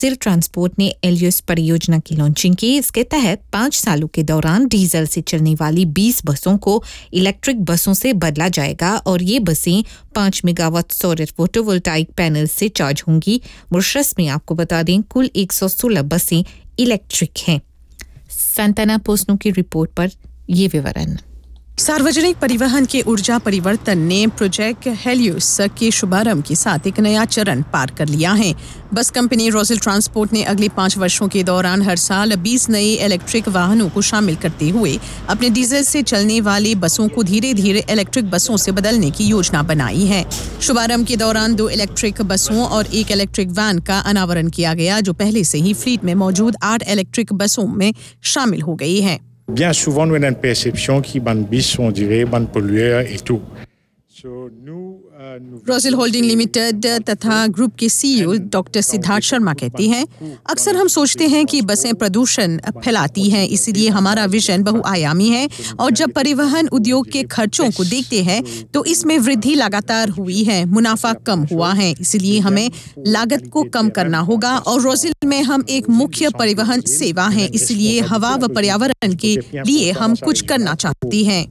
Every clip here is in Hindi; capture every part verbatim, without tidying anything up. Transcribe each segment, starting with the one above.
रोजिल ट्रांसपोर्ट ने एलियोस परियोजना की लॉन्चिंग की। इसके तहत पाँच सालों के दौरान डीजल से चलने वाली बीस बसों को इलेक्ट्रिक बसों से बदला जाएगा और ये बसें पाँच मेगावाट सौर फोटोवोल्टाइक पैनल से चार्ज होंगी। मॉरिशस में आपको बता दें कुल एक सौ सोलह बसें इलेक्ट्रिक हैं। सांताना पोस्टों की रिपोर्ट पर ये विवरण। सार्वजनिक परिवहन के ऊर्जा परिवर्तन ने प्रोजेक्ट हेलियोस के शुभारंभ के साथ एक नया चरण पार कर लिया है। बस कंपनी रोजिल ट्रांसपोर्ट ने अगले पाँच वर्षों के दौरान हर साल बीस नए इलेक्ट्रिक वाहनों को शामिल करते हुए अपने डीजल से चलने वाली बसों को धीरे धीरे इलेक्ट्रिक बसों से बदलने की योजना बनाई है। शुभारंभ के दौरान दो इलेक्ट्रिक बसों और एक इलेक्ट्रिक वैन का अनावरण किया गया, जो पहले से ही फ्लीट में मौजूद आठ इलेक्ट्रिक बसों में शामिल हो गई है। Bien souvent, nous avons une perception qui ban bis, on dirait, ban pollueur et tout. So, nous, uh, nous... रोजिल holding limited तथा ग्रुप के सीईओ डॉक्टर सिद्धार्थ शर्मा कहते हैं, अक्सर हम सोचते हैं कि बसें प्रदूषण फैलाती हैं, इसलिए हमारा विजन बहुआयामी है और जब परिवहन उद्योग के खर्चों को देखते हैं तो इसमें वृद्धि लगातार हुई है, मुनाफा कम हुआ है, इसलिए हमें लागत को कम करना होगा और रोजिल में हम एक मुख्य परिवहन सेवा हैं, इसलिए हवा व पर्यावरण के लिए हम कुछ करना चाहते हैं।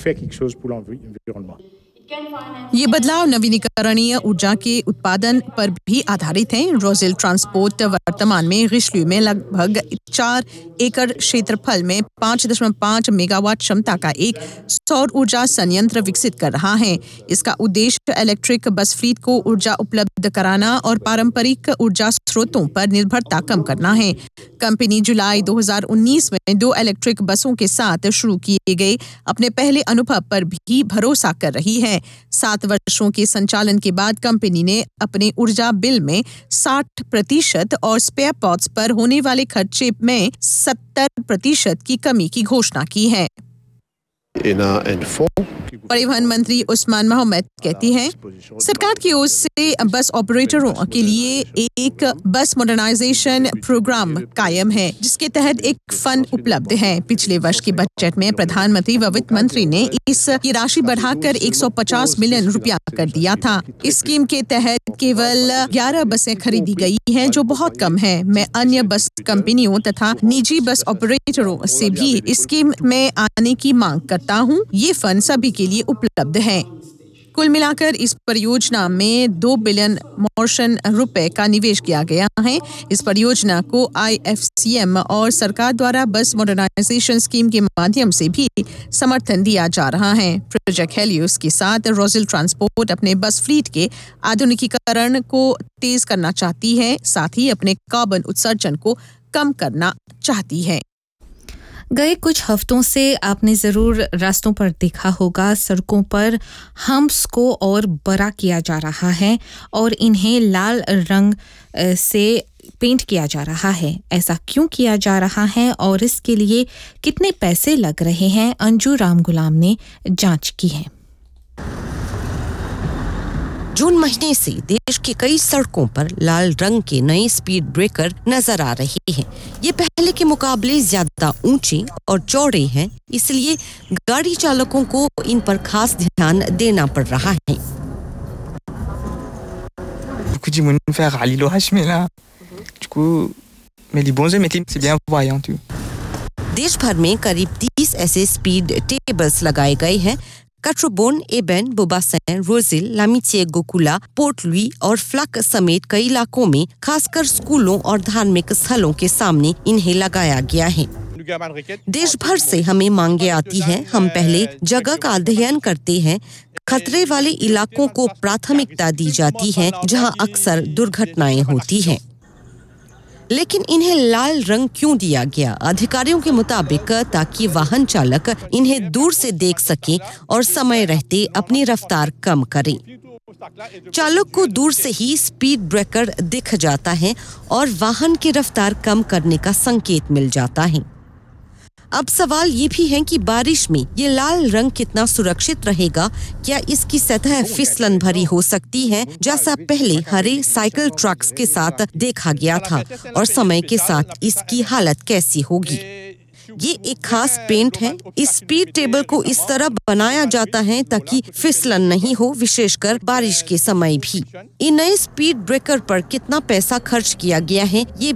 ये बदलाव नवीनीकरणीय ऊर्जा के उत्पादन पर भी आधारित हैं। रोजिल ट्रांसपोर्ट वर्तमान में रिश्लियू में लगभग चार एकड़ क्षेत्रफल में पाँच दशमलव पाँच मेगावाट क्षमता का एक सौर ऊर्जा संयंत्र विकसित कर रहा है। इसका उद्देश्य इलेक्ट्रिक बस फ्लीट को ऊर्जा उपलब्ध कराना और पारंपरिक ऊर्जा स्रोतों पर निर्भरता कम करना है। कंपनी जुलाई दो हज़ार उन्नीस में दो इलेक्ट्रिक बसों के साथ शुरू किए गए अपने पहले अनुभव पर भी भरोसा कर रही है। सात वर्षों के संचालन के बाद कंपनी ने अपने ऊर्जा बिल में साठ प्रतिशत और स्पेयर पार्ट्स पर होने वाले खर्चे में सत्तर प्रतिशत की कमी की घोषणा की है। परिवहन मंत्री उस्मान मोहम्मद कहती हैं, सरकार की ओर से बस ऑपरेटरों के लिए एक बस मॉडर्नाइजेशन प्रोग्राम कायम है, जिसके तहत एक फंड उपलब्ध है। पिछले वर्ष के बजट में प्रधानमंत्री व वित्त मंत्री ने इस की राशि बढ़ाकर एक सौ पचास मिलियन रुपया कर दिया था। इस स्कीम के तहत केवल ग्यारह बसें खरीदी गई हैं, जो बहुत कम है। मैं अन्य बस कंपनियों तथा निजी बस ऑपरेटरों से भी इस स्कीम में आने की मांग करता हूं। ये फंड सभी के लिए उपलब्ध है। कुल मिलाकर इस परियोजना में दो बिलियन मॉरिशन रुपए का निवेश किया गया है। इस परियोजना को आई एफ सी एम और सरकार द्वारा बस मॉडर्नाइजेशन स्कीम के माध्यम से भी समर्थन दिया जा रहा है। प्रोजेक्ट हेलियोस के साथ रोजिल ट्रांसपोर्ट अपने बस फ्लीट के आधुनिकीकरण को तेज करना चाहती है, साथ ही अपने कार्बन उत्सर्जन को कम करना चाहती है। गए कुछ हफ्तों से आपने ज़रूर रास्तों पर देखा होगा, सड़कों पर हम्प्स को और बड़ा किया जा रहा है और इन्हें लाल रंग से पेंट किया जा रहा है। ऐसा क्यों किया जा रहा है और इसके लिए कितने पैसे लग रहे हैं, अंजू राम गुलाम ने जांच की है। जून महीने से देश की कई सड़कों पर लाल रंग के नए स्पीड ब्रेकर नजर आ रहे हैं। ये पहले के मुकाबले ज्यादा ऊंचे और चौड़े हैं, इसलिए गाड़ी चालकों को इन पर खास ध्यान देना पड़ रहा है। देश भर में करीब तीस ऐसे स्पीड टेबल्स लगाए गए हैं। कट्रोबोन, एबेन, बोबासेन, रोजिल, लामिथिए, गोकुला, पोर्ट लुई और फ्लक समेत कई इलाकों में खासकर स्कूलों और धार्मिक स्थलों के सामने इन्हें लगाया गया है। देश भर से हमें मांगे आती हैं। हम पहले जगह का अध्ययन करते हैं। खतरे वाले इलाकों को प्राथमिकता दी जाती है, जहां अक्सर दुर्घटनाएं होती हैं। लेकिन इन्हें लाल रंग क्यों दिया गया? अधिकारियों के मुताबिक ताकि वाहन चालक इन्हें दूर से देख सके और समय रहते अपनी रफ्तार कम करें। चालक को दूर से ही स्पीड ब्रेकर दिख जाता है और वाहन की रफ्तार कम करने का संकेत मिल जाता है। अब सवाल ये भी है कि बारिश में ये लाल रंग कितना सुरक्षित रहेगा? क्या इसकी सतह फिसलन भरी हो सकती है, जैसा पहले हरे साइकिल ट्रक्स के साथ देखा गया था, और समय के साथ इसकी हालत कैसी होगी? ये एक खास पेंट है। इस स्पीड टेबल को इस तरह बनाया जाता है ताकि फिसलन नहीं हो, विशेषकर बारिश के समय भी। इन नए स्पीड ब्रेकर पर कितना पैसा खर्च किया गया है ये